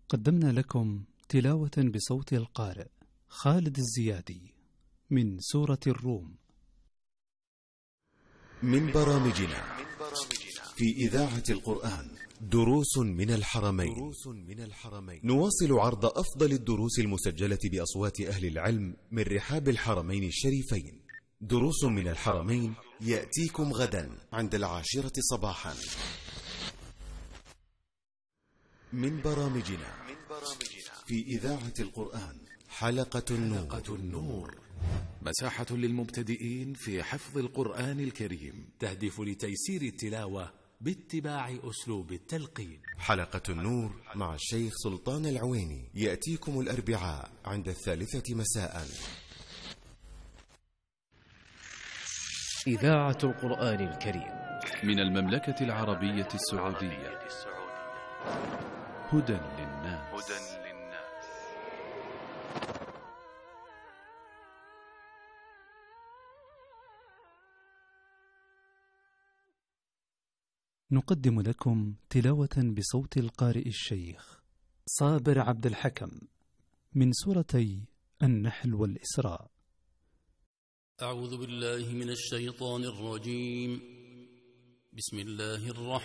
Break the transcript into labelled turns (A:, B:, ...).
A: قدمنا لكم تلاوة بصوت القارئ خالد الزيادي من سورة الروم.
B: من برامجنا في إذاعة القرآن دروس من الحرمين. نواصل عرض أفضل الدروس المسجلة بأصوات أهل العلم من رحاب الحرمين الشريفين. دروس من الحرمين يأتيكم غدا عند 10 صباحا. من برامجنا في إذاعة القرآن حلقة النور،
C: مساحة للمبتدئين في حفظ القرآن الكريم،
D: تهدف لتيسير التلاوة باتباع أسلوب التلقين.
B: حلقة النور مع الشيخ سلطان العويني يأتيكم الأربعاء عند 3 مساء.
E: إذاعة القرآن الكريم
C: من المملكة العربية السعودية. هدى للناس.
A: نقدم لكم تلاوة بصوت القارئ الشيخ صابر عبد الحكم من سورتي النحل والإسراء.
F: أعوذ بالله من الشيطان الرجيم. بسم الله الرحمن